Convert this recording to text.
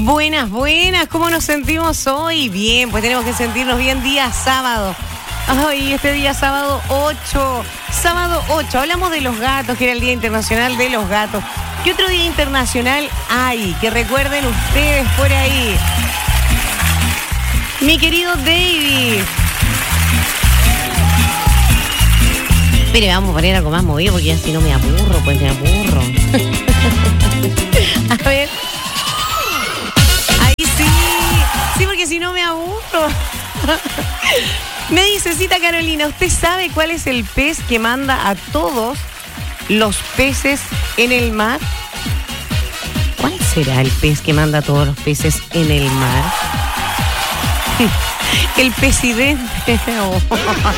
Buenas, buenas, ¿cómo nos sentimos hoy? Bien, pues tenemos que sentirnos bien día sábado. Ay, este día sábado 8. Sábado 8, hablamos de los gatos, que era el Día Internacional de los Gatos. ¿Qué otro día internacional hay? Que recuerden ustedes por ahí. Mi querido David. Pero vamos a poner algo más movido porque ya si no me aburro, pues me aburro. A ver. Ahí sí. Sí, porque si no me aburro. Me dice, Cita Carolina, ¿usted sabe cuál es el pez que manda a todos los peces en el mar? ¿Cuál será el pez que manda a todos los peces en el mar? El presidente.